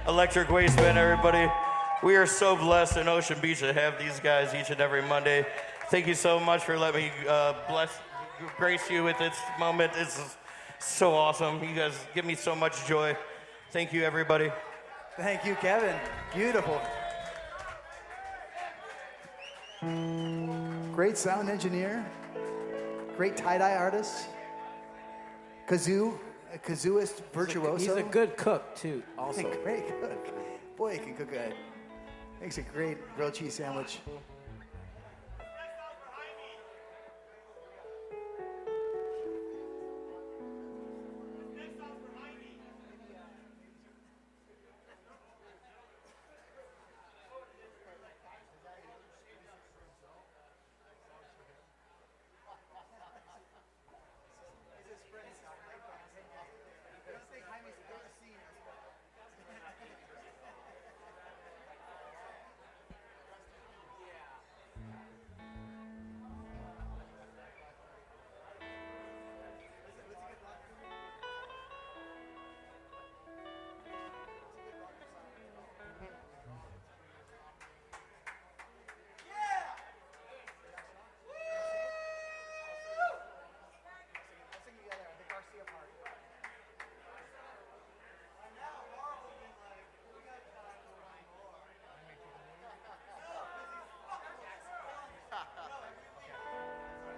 Electric Waste Band, everybody. We are so blessed in Ocean Beach to have these guys each and every Monday. Thank you so much for letting me grace you with this moment. It's so awesome. You guys give me so much joy. Thank you, everybody. Thank you, Kevin. Beautiful. Great sound engineer. Great tie-dye artist. Kazooist virtuoso. He's a good cook, too, also. Great cook. Boy, he can cook makes a great grilled cheese sandwich.